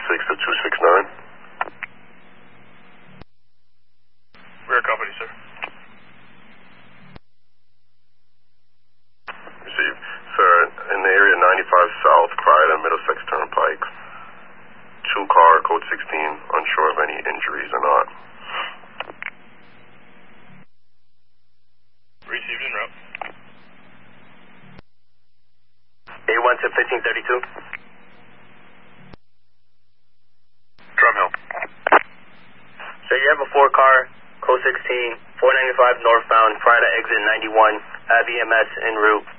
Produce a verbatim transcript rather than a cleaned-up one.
six to two six nine. Rear company, sir. Received. Sir, in the area ninety-five South, prior to Middlesex Turnpike. Two car, code sixteen, unsure of any injuries or not. Received en route. A one to fifteen thirty-two. Drum Hill. So you have a four car, code sixteen, four ninety-five northbound, prior to exit ninety-one, have E M S en route.